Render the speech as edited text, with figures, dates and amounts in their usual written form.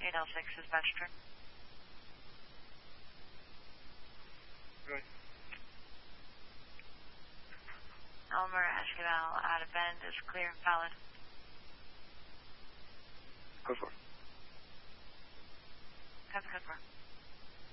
8L6 is Batchturn. Good. Elmer, Ashkabal, out of bend is clear, valid. Go for it.